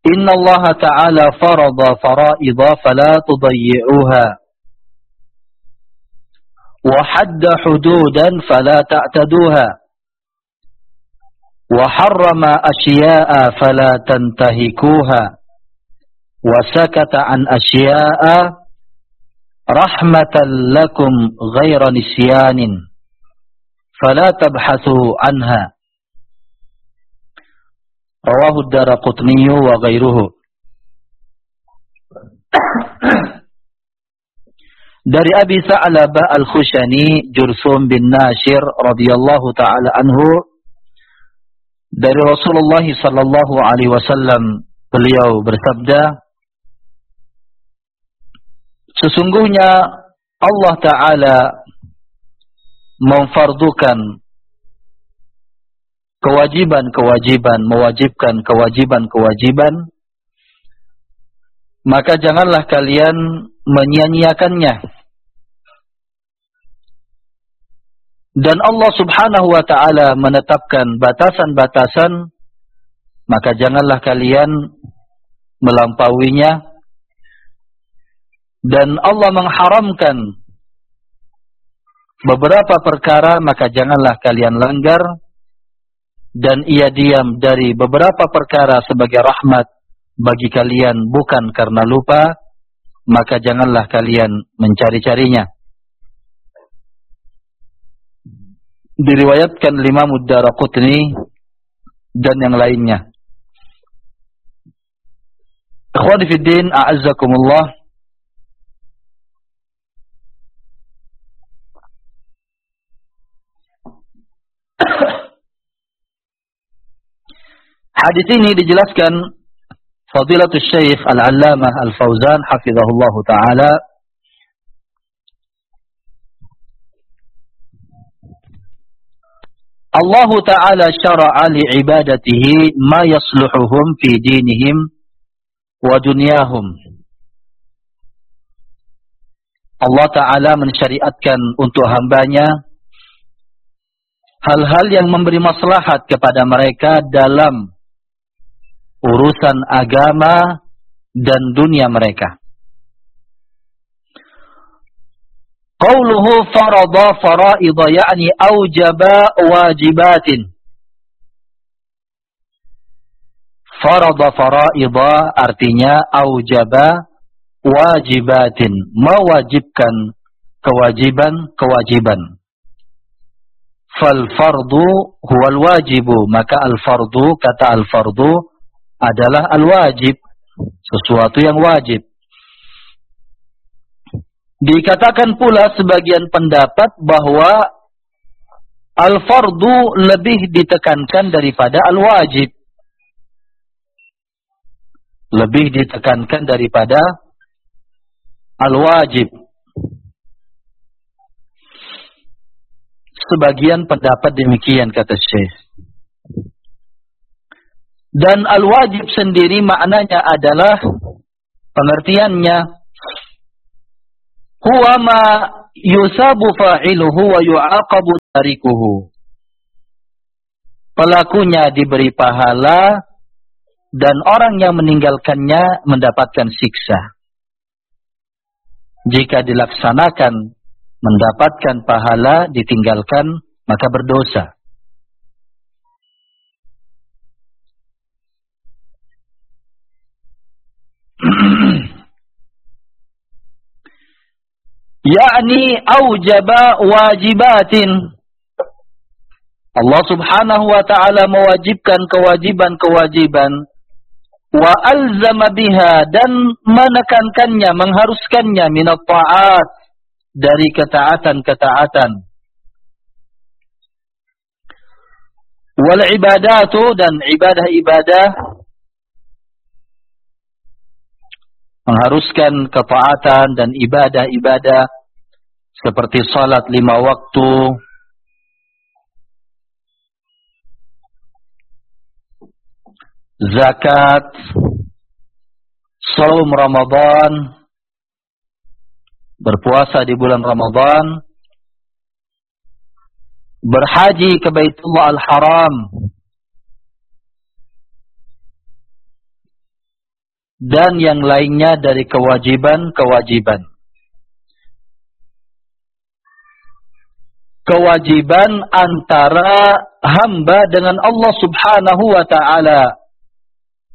Inna Allah Ta'ala farada fara'idha fala tudayyi'uha wa hadda hududan fala ta'taduha wa harrama asya'a fala tantahikuha wa sakata an asya'a rahmatan lakum ghaira nisyanin fala tabhathu anha. Rawahu ad-Daraqutni wa ghairuhu. Dari Abi Sa'labah Al-Khushani Jursum bin Nashir radhiyallahu taala anhu, dari Rasulullah sallallahu alaihi wasallam, beliau bersabda, sesungguhnya Allah Ta'ala memfardukan kewajiban-kewajiban, mewajibkan kewajiban-kewajiban, maka janganlah kalian menyia-nyiakannya. Dan Allah Subhanahu wa Ta'ala menetapkan batasan-batasan, maka janganlah kalian melampauinya. Dan Allah mengharamkan beberapa perkara, maka janganlah kalian langgar. Dan ia diam dari beberapa perkara sebagai rahmat bagi kalian, bukan karena lupa, maka janganlah kalian mencari-carinya. Diriwayatkan Imam ad-Daraqutni dan yang lainnya. Ikhwani fi din, a'azzakumullah. Hadis ini dijelaskan Fadilatul Syekh Al-Allamah Al-Fauzan hafizahullah taala Allah Ta'ala syara'a li'ibadatihi ma yasluhuhum fi dinihim wa dunyahum. Allah Ta'ala mensyariatkan untuk hambanya hal-hal yang memberi maslahat kepada mereka dalam urusan agama dan dunia mereka. Qauluhu farada fara'idha ya'ni aujaba wajibatin. Farada fara'idha artinya aujaba wajibatin, mewajibkan kewajiban-kewajiban. Fal fardu huwal wajibu, maka al fardu, kata al fardu adalah al-wajib, sesuatu yang wajib. Dikatakan pula sebagian pendapat bahwa al-fardu lebih ditekankan daripada al-wajib. Lebih ditekankan daripada al-wajib. Sebagian pendapat demikian, kata Syekh. Dan al-wajib sendiri maknanya adalah, pengertiannya, huwa ma yusabu fa'iluhu wa yu'aqabu tarikuhu. Pelakunya diberi pahala dan orang yang meninggalkannya mendapatkan siksa. Jika dilaksanakan mendapatkan pahala, ditinggalkan maka berdosa. Yakni aujaba wajibatin. Allah Subhanahu wa Ta'ala mewajibkan kewajiban-kewajiban, wa alzama biha, dan menekankannya, mengharuskannya, minat ta'at, dari ketaatan-ketaatan, wal ibadatu, dan ibadah-ibadah, mengharuskan ketaatan dan ibadah-ibadah seperti salat 5 waktu, zakat, shaum Ramadan, berpuasa di bulan Ramadan, berhaji ke Baitullah Al-Haram, dan yang lainnya dari kewajiban-kewajiban. Kewajiban antara hamba dengan Allah Subhanahu wa ta'ala.